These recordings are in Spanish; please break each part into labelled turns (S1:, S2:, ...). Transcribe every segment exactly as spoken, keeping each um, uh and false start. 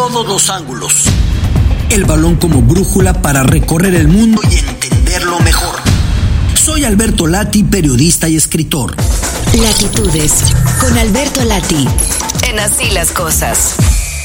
S1: todos los ángulos. El balón como brújula para recorrer el mundo y entenderlo mejor. Soy Alberto Lati, periodista y escritor.
S2: Latitudes, con Alberto Lati, en Así las Cosas.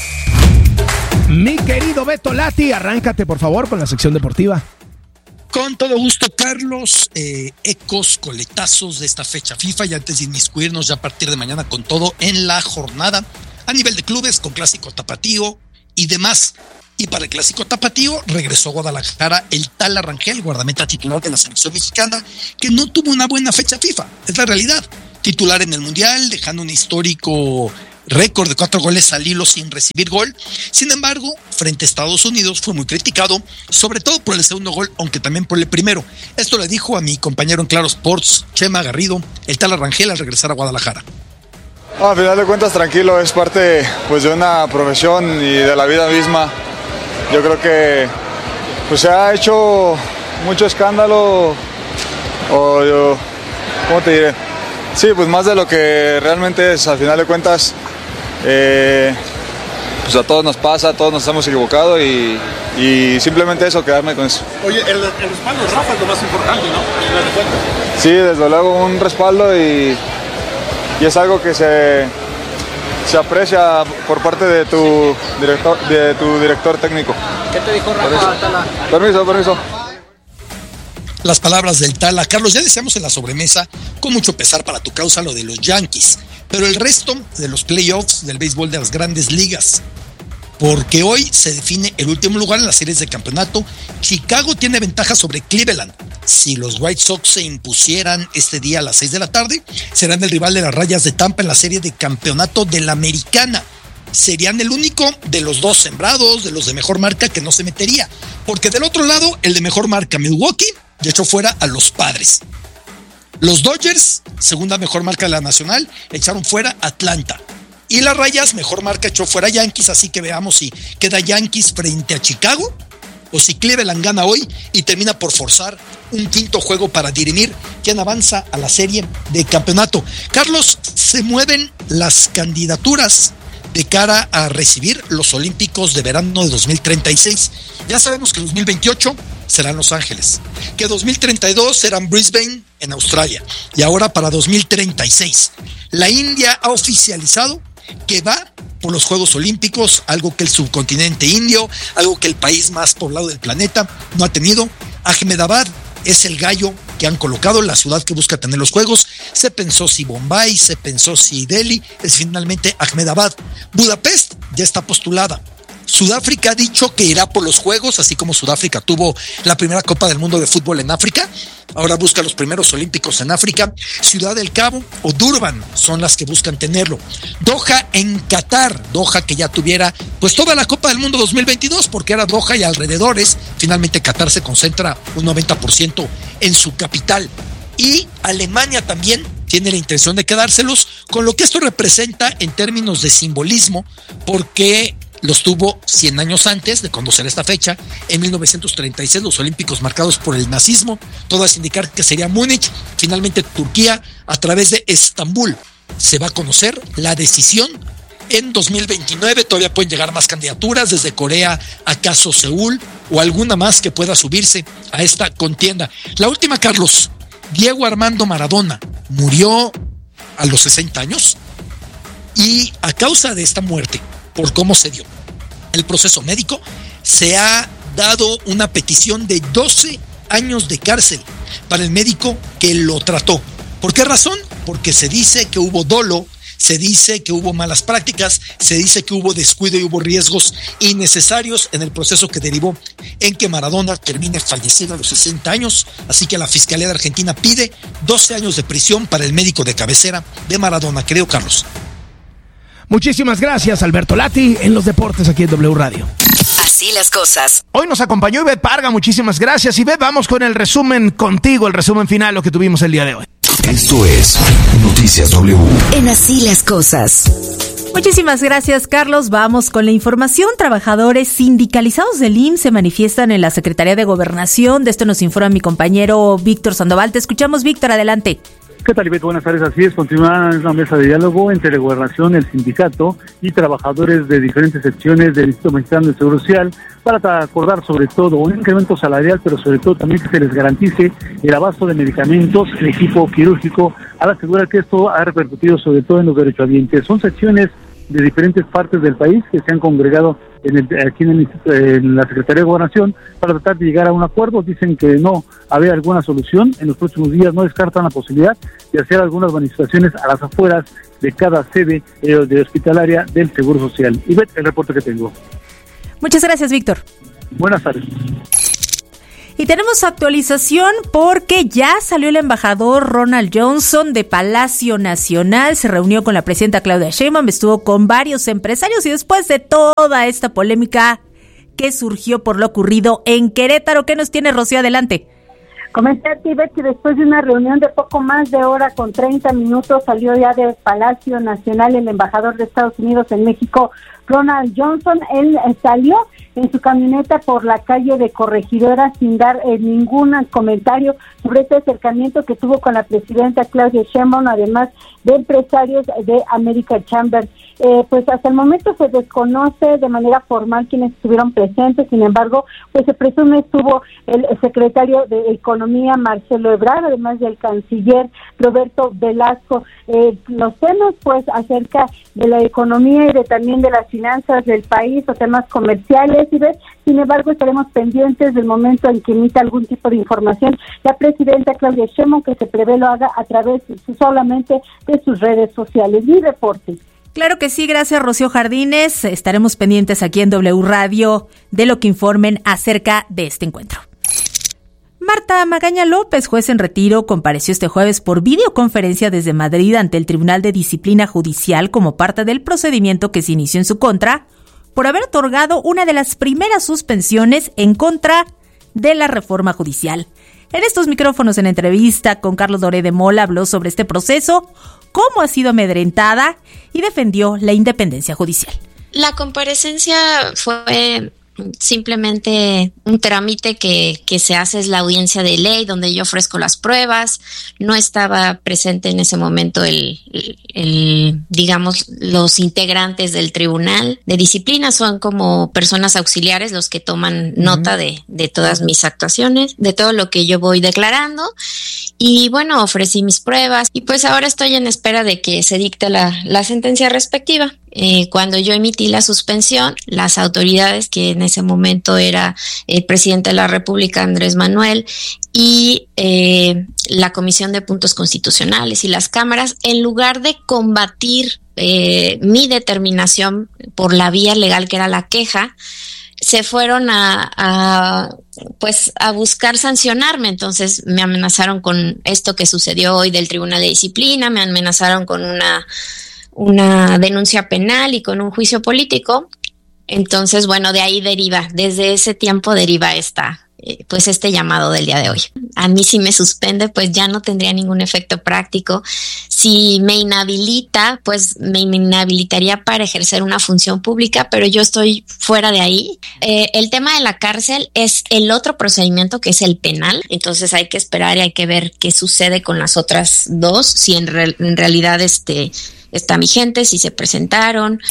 S3: Mi querido Beto Lati, arráncate por favor con la sección deportiva.
S4: Con todo gusto, Carlos. Eh, ecos, coletazos de esta fecha FIFA y antes de inmiscuirnos ya a partir de mañana con todo en la jornada a nivel de clubes con Clásico Tapatío y demás. Y para el Clásico Tapatío regresó a Guadalajara el Tala Rangel, guardameta titular de la selección mexicana, que no tuvo una buena fecha FIFA, es la realidad. Titular en el Mundial, dejando un histórico récord de cuatro goles al hilo sin recibir gol. Sin embargo, frente a Estados Unidos fue muy criticado, sobre todo por el segundo gol, aunque también por el primero. Esto le dijo a mi compañero en Claro Sports, Chema Garrido, el Tala Rangel al regresar a Guadalajara.
S5: No, a final de cuentas tranquilo, es parte pues, de una profesión y de la vida misma. Yo creo que pues, se ha hecho mucho escándalo, o yo, ¿cómo te diré? Sí, pues más de lo que realmente es, al final de cuentas, eh, pues a todos nos pasa, a todos nos hemos equivocado y, y simplemente eso, quedarme con eso.
S6: Oye, el, el respaldo de Rafa es lo más importante, ¿no? Al final de cuentas.
S5: Sí, desde luego un respaldo y, y es algo que se, se aprecia por parte de tu director, de tu director técnico.
S6: ¿Qué te dijo Rafa, Tala?
S5: Permiso, permiso.
S4: Las palabras del Tala. Carlos, ya decíamos en la sobremesa, con mucho pesar para tu causa lo de los Yankees, pero el resto de los playoffs del béisbol de las grandes ligas, porque hoy se define el último lugar en las series de campeonato. Chicago tiene ventaja sobre Cleveland. Si los White Sox se impusieran este día a las seis de la tarde, serán el rival de las Rayas de Tampa en la serie de campeonato de la Americana. Serían el único de los dos sembrados, de los de mejor marca, que no se metería, porque del otro lado, el de mejor marca, Milwaukee, ya echó fuera a los Padres. Los Dodgers, segunda mejor marca de la Nacional, echaron fuera a Atlanta. Y las Rayas, mejor marca, echó fuera a Yankees, así que veamos si queda Yankees frente a Chicago o si Cleveland gana hoy y termina por forzar un quinto juego para dirimir quién avanza a la serie de campeonato. Carlos, se mueven las candidaturas de cara a recibir los Olímpicos de verano de dos mil treinta y seis. Ya sabemos que dos mil veintiocho serán Los Ángeles, que dos mil treinta y dos serán Brisbane en Australia y ahora para dos mil treinta y seis. La India ha oficializado que va por los Juegos Olímpicos, algo que el subcontinente indio, algo que el país más poblado del planeta no ha tenido. Ahmedabad es el gallo que han colocado, la ciudad que busca tener los Juegos. Se pensó si Bombay, se pensó si Delhi, es finalmente Ahmedabad. Budapest ya está postulada. Sudáfrica ha dicho que irá por los Juegos, así como Sudáfrica tuvo la primera Copa del Mundo de fútbol en África. Ahora busca los primeros Olímpicos en África. Ciudad del Cabo o Durban son las que buscan tenerlo. Doha en Qatar, Doha que ya tuviera pues toda la Copa del Mundo dos mil veintidós, porque era Doha y alrededores. Finalmente Qatar se concentra un noventa por ciento en su capital. Y Alemania también tiene la intención de quedárselos, con lo que esto representa en términos de simbolismo, porque los tuvo cien años antes de conocer esta fecha, en mil novecientos treinta y seis, los Olímpicos marcados por el nazismo. Todo es indicar que sería Múnich. Finalmente Turquía, a través de Estambul, se va a conocer la decisión. En dos mil veintinueve todavía pueden llegar más candidaturas, desde Corea, acaso Seúl, o alguna más que pueda subirse a esta contienda. La última, Carlos, Diego Armando Maradona murió a los sesenta años y a causa de esta muerte, por cómo se dio el proceso médico, se ha dado una petición de doce años de cárcel para el médico que lo trató. ¿Por qué razón? Porque se dice que hubo dolo, se dice que hubo malas prácticas, se dice que hubo descuido y hubo riesgos innecesarios en el proceso que derivó en que Maradona termine fallecido a los sesenta años. Así que la Fiscalía de Argentina pide doce años de prisión para el médico de cabecera de Maradona, creo, Carlos.
S3: Muchísimas gracias, Alberto Lati, en los deportes aquí en W Radio.
S2: Así las cosas.
S3: Hoy nos acompañó Ivette Parga, muchísimas gracias. Ivette, vamos con el resumen contigo, el resumen final, lo que tuvimos el día de hoy.
S7: Esto es Noticias W.
S2: En Así las Cosas.
S8: Muchísimas gracias, Carlos. Vamos con la información. Trabajadores sindicalizados del I M S S se manifiestan en la Secretaría de Gobernación. De esto nos informa mi compañero Víctor Sandoval. Te escuchamos, Víctor, adelante.
S9: ¿Qué tal, Ivette? Buenas tardes. Así es, continúa una mesa de diálogo entre la Gobernación, el sindicato y trabajadores de diferentes secciones del Instituto Mexicano del Seguro Social para acordar sobre todo un incremento salarial, pero sobre todo también que se les garantice el abasto de medicamentos, el equipo quirúrgico, al asegurar que esto ha repercutido sobre todo en los derechohabientes. Son secciones de diferentes partes del país que se han congregado en el, aquí en, el, en la Secretaría de Gobernación para tratar de llegar a un acuerdo. Dicen que no había alguna solución. En los próximos días no descartan la posibilidad de hacer algunas manifestaciones a las afueras de cada sede eh, de hospitalaria del Seguro Social. Y ve el reporte que tengo.
S8: Muchas gracias, Víctor.
S9: Buenas tardes.
S8: Y tenemos actualización porque ya salió el embajador Ronald Johnson de Palacio Nacional, se reunió con la presidenta Claudia Sheinbaum, estuvo con varios empresarios y después de toda esta polémica que surgió por lo ocurrido en Querétaro, ¿qué nos tiene Rocío? Adelante.
S10: Comentar, Tibet, que después de una reunión de poco más de hora con treinta minutos salió ya del Palacio Nacional el embajador de Estados Unidos en México, Ronald Johnson. Él eh, salió en su camioneta por la calle de Corregidora sin dar eh, ningún comentario sobre este acercamiento que tuvo con la presidenta Claudia Sheinbaum, además de empresarios de America Chamber. Eh, pues hasta el momento se desconoce de manera formal quienes estuvieron presentes, sin embargo, pues se presume estuvo el secretario de Economía Marcelo Ebrard, además del canciller Roberto Velasco. Eh, los temas pues acerca de la economía y de también de las finanzas del país, o temas comerciales, y ves, sin embargo estaremos pendientes del momento en que emita algún tipo de información la presidenta Claudia Sheinbaum, que se prevé lo haga a través solamente de sus redes sociales. Mi reporte.
S8: Claro que sí, gracias Rocío Jardines. Estaremos pendientes aquí en W Radio de lo que informen acerca de este encuentro. Marta Magaña López, juez en retiro, compareció este jueves por videoconferencia desde Madrid ante el Tribunal de Disciplina Judicial como parte del procedimiento que se inició en su contra por haber otorgado una de las primeras suspensiones en contra de la reforma judicial. En estos micrófonos, en entrevista con Carlos Doré de Mola, habló sobre este proceso, cómo ha sido amedrentada y defendió la independencia judicial.
S11: La comparecencia fue simplemente un trámite que, que se hace, es la audiencia de ley donde yo ofrezco las pruebas. No estaba presente en ese momento el, el, el digamos, los integrantes del tribunal de disciplina, son como personas auxiliares los que toman uh-huh. nota de, de todas mis actuaciones, de todo lo que yo voy declarando. Y bueno, ofrecí mis pruebas y pues ahora estoy en espera de que se dicte la, la sentencia respectiva. Eh, cuando yo emití la suspensión, las autoridades, que en ese momento era el presidente de la República, Andrés Manuel, y eh, la Comisión de Puntos Constitucionales y las cámaras, en lugar de combatir eh, mi determinación por la vía legal que era la queja, se fueron a, a pues a buscar sancionarme. Entonces me amenazaron con esto que sucedió hoy del Tribunal de Disciplina, me amenazaron con una una denuncia penal y con un juicio político. Entonces, bueno, de ahí deriva, desde ese tiempo deriva esta, eh, pues este llamado del día de hoy. A mí si me suspende, pues ya no tendría ningún efecto práctico. Si me inhabilita, pues me inhabilitaría para ejercer una función pública, pero yo estoy fuera de ahí. Eh, el tema de la cárcel es el otro procedimiento, que es el penal. Entonces hay que esperar y hay que ver qué sucede con las otras dos, si en, re- en realidad este... está vigente, si se presentaron.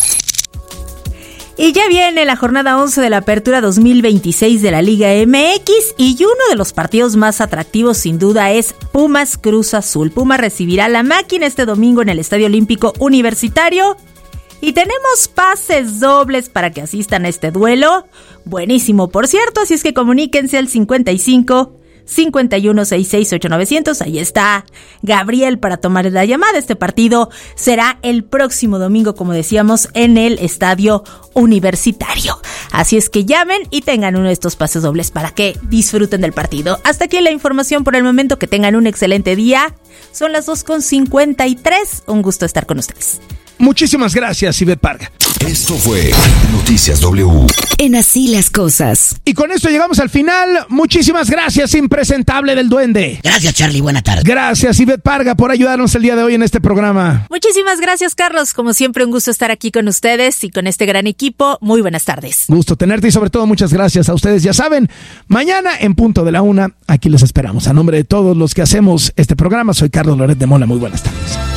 S8: Y ya viene la jornada once de la Apertura dos mil veintiséis de la Liga M X y uno de los partidos más atractivos sin duda es Pumas Cruz Azul. Pumas recibirá la máquina este domingo en el Estadio Olímpico Universitario y tenemos pases dobles para que asistan a este duelo. Buenísimo, por cierto, así es que comuníquense al cincuenta y cinco, cincuenta y uno, sesenta y seis, ocho mil novecientos. Ahí está Gabriel para tomar la llamada. Este partido será el próximo domingo, como decíamos, en el Estadio Universitario. Así es que llamen y tengan uno de estos pases dobles para que disfruten del partido. Hasta aquí la información por el momento. Que tengan un excelente día. Son las dos con cincuenta y tres. Un gusto estar con ustedes.
S3: Muchísimas gracias, Ivette Parga.
S7: Esto fue Noticias W.
S2: En Así las Cosas.
S3: Y con esto llegamos al final. Muchísimas gracias, impresentable del duende.
S12: Gracias, Charlie. Buena tarde.
S3: Gracias, Ivette Parga, por ayudarnos el día de hoy en este programa.
S8: Muchísimas gracias, Carlos. Como siempre, un gusto estar aquí con ustedes y con este gran equipo. Muy buenas tardes.
S3: Gusto tenerte y sobre todo muchas gracias a ustedes. Ya saben, mañana en punto de la una, aquí les esperamos. A nombre de todos los que hacemos este programa, soy Carlos Loret de Mola. Muy buenas tardes.